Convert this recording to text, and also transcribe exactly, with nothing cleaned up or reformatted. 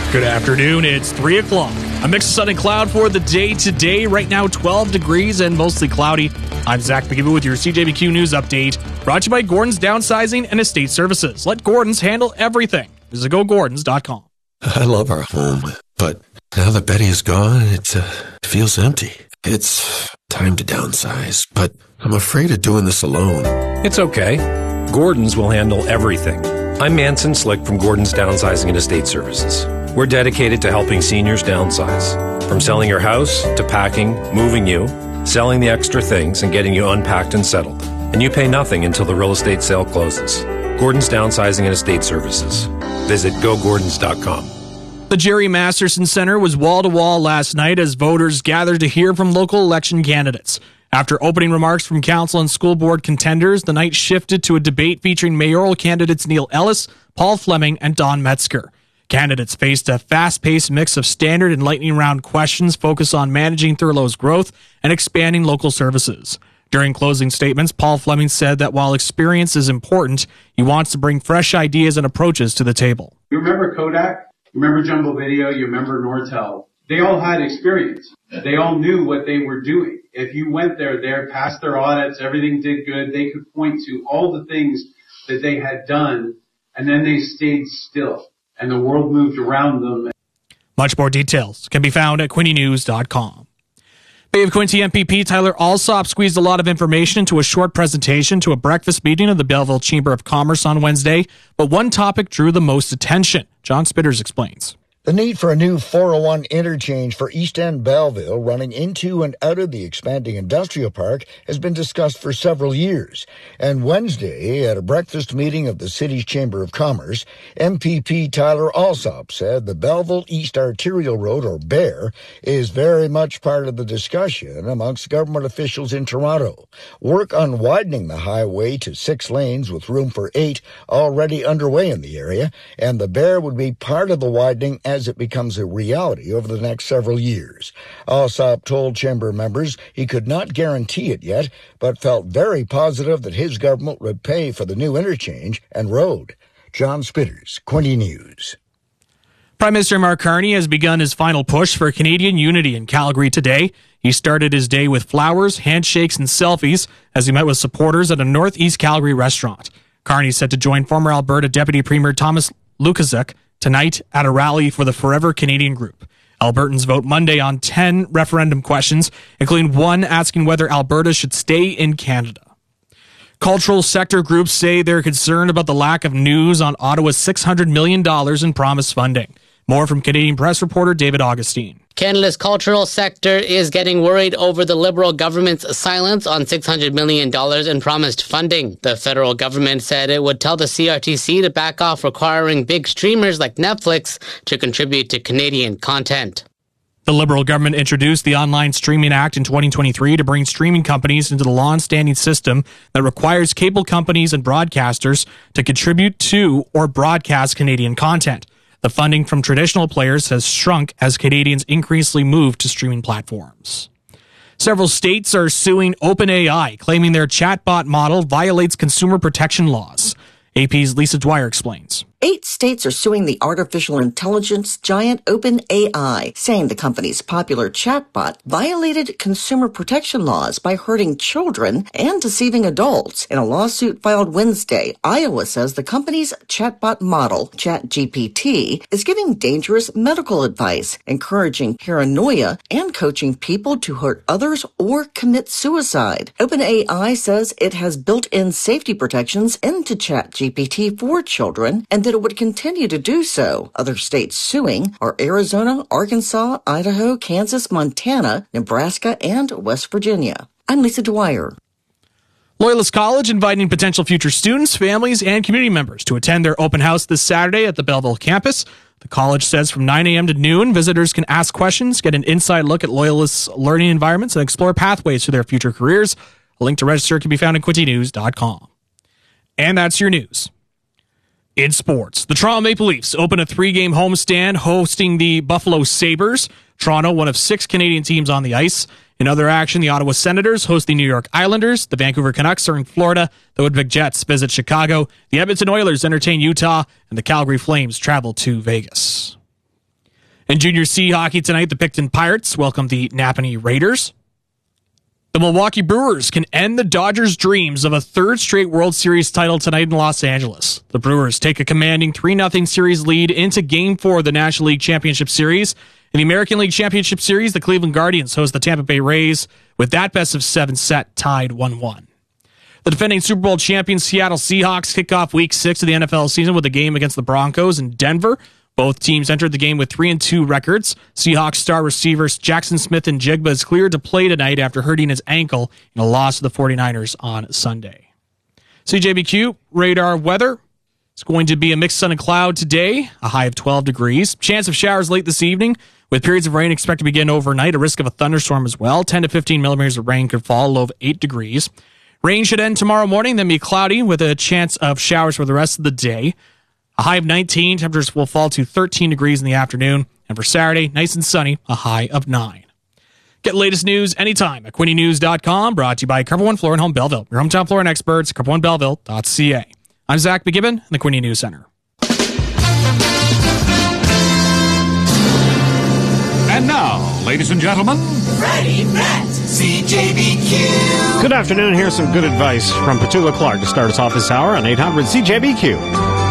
Good afternoon. It's three o'clock. A mix of sun and cloud for the day today. Right now, twelve degrees and mostly cloudy. I'm Zach McGibbon with your C J B Q News Update. Brought to you by Gordon's Downsizing and Estate Services. Let Gordon's handle everything. Visit go gordons dot com. I love our home, but now that Betty is gone, it uh, feels empty. It's time to downsize, but I'm afraid of doing this alone. It's okay. Gordon's will handle everything. I'm Manson Slick from Gordon's Downsizing and Estate Services. We're dedicated to helping seniors downsize. From selling your house to packing, moving you, selling the extra things, and getting you unpacked and settled. And you pay nothing until the real estate sale closes. Gordon's Downsizing and Estate Services. Visit go gordons dot com. The Jerry Masterson Center was wall-to-wall last night as voters gathered to hear from local election candidates. After opening remarks from council and school board contenders, the night shifted to a debate featuring mayoral candidates Neil Ellis, Paul Fleming, and Don Metzger. Candidates faced a fast-paced mix of standard and lightning round questions focused on managing Thurlow's growth and expanding local services. During closing statements, Paul Fleming said that while experience is important, he wants to bring fresh ideas and approaches to the table. You remember Kodak? You remember Jumbo Video? You remember Nortel? They all had experience. They all knew what they were doing. If you went there, there, passed their audits, everything did good, they could point to all the things that they had done, and then they stayed still, and the world moved around them. Much more details can be found at quinte news dot com. Bay of Quinte M P P Tyler Alsop squeezed a lot of information into a short presentation to a breakfast meeting of the Belleville Chamber of Commerce on Wednesday, but one topic drew the most attention. John Spitters explains. The need for a new four oh one interchange for East End Belleville running into and out of the expanding industrial park has been discussed for several years. And Wednesday, at a breakfast meeting of the city's Chamber of Commerce, M P P Tyler Alsop said the Belleville East Arterial Road, or B E A R, is very much part of the discussion amongst government officials in Toronto. Work on widening the highway to six lanes with room for eight already underway in the area, and the B E A R would be part of the widening as as it becomes a reality over the next several years. Alsop told Chamber members he could not guarantee it yet, but felt very positive that his government would pay for the new interchange and road. John Spitters, Quinte News. Prime Minister Mark Carney has begun his final push for Canadian unity in Calgary today. He started his day with flowers, handshakes, and selfies as he met with supporters at a Northeast Calgary restaurant. Carney is set to join former Alberta Deputy Premier Thomas Lukaszuk tonight at a rally for the Forever Canadian Group. Albertans vote Monday on ten referendum questions, including one asking whether Alberta should stay in Canada. Cultural sector groups say they're concerned about the lack of news on Ottawa's six hundred million dollars in promised funding. More from Canadian Press reporter David Augustine. Canada's cultural sector is getting worried over the Liberal government's silence on six hundred million dollars in promised funding. The federal government said it would tell the C R T C to back off requiring big streamers like Netflix to contribute to Canadian content. The Liberal government introduced the Online Streaming Act in twenty twenty-three to bring streaming companies into the long-standing system that requires cable companies and broadcasters to contribute to or broadcast Canadian content. The funding from traditional players has shrunk as Canadians increasingly move to streaming platforms. Several states are suing OpenAI, claiming their chatbot model violates consumer protection laws. A P's Lisa Dwyer explains. Eight states are suing the artificial intelligence giant OpenAI, saying the company's popular chatbot violated consumer protection laws by hurting children and deceiving adults. In a lawsuit filed Wednesday, Iowa says the company's chatbot model, ChatGPT, is giving dangerous medical advice, encouraging paranoia, and coaching people to hurt others or commit suicide. OpenAI says it has built-in safety protections into ChatGPT for children and that it would continue to do so. Other states suing are Arizona, Arkansas, Idaho, Kansas, Montana, Nebraska, and West Virginia. I'm Lisa Dwyer. Loyalist College inviting potential future students, families, and community members to attend their open house this Saturday at the Belleville campus. The college says from nine a.m. to noon, visitors can ask questions, get an inside look at Loyalist's learning environments, and explore pathways to their future careers. A link to register can be found at quinte news dot com. And that's your news. In sports, the Toronto Maple Leafs open a three-game homestand hosting the Buffalo Sabres. Toronto, one of six Canadian teams on the ice. In other action, the Ottawa Senators host the New York Islanders. The Vancouver Canucks are in Florida. The Winnipeg Jets visit Chicago. The Edmonton Oilers entertain Utah. And the Calgary Flames travel to Vegas. In Junior C hockey tonight, the Picton Pirates welcome the Napanee Raiders. The Milwaukee Brewers can end the Dodgers' dreams of a third straight World Series title tonight in Los Angeles. The Brewers take a commanding three nothing series lead into Game four of the National League Championship Series. In the American League Championship Series, the Cleveland Guardians host the Tampa Bay Rays, with that best of seven set tied one one. The defending Super Bowl champion Seattle Seahawks kick off Week six of the N F L season with a game against the Broncos in Denver. Both teams entered the game with three and two records. Seahawks star receivers Jackson Smith and Jigba is cleared to play tonight after hurting his ankle in a loss to the 49ers on Sunday. C J B Q radar weather. It's going to be a mixed sun and cloud today, a high of twelve degrees. Chance of showers late this evening, with periods of rain expected to begin overnight. A risk of a thunderstorm as well. ten to fifteen millimeters of rain could fall, low of eight degrees. Rain should end tomorrow morning, then be cloudy with a chance of showers for the rest of the day. A high of nineteen. Temperatures will fall to thirteen degrees in the afternoon. And for Saturday, nice and sunny, a high of nine. Get the latest news anytime at Quinte News dot com. Brought to you by Carpet One Floor and Home Belleville. Your hometown flooring experts, carpet one belleville dot c a. I'm Zach McGibbon in the Quinte News Center. And now, ladies and gentlemen, Freddie Matt, C J B Q. Good afternoon. Here's some good advice from Petula Clark to start us off this hour on eight hundred C J B Q.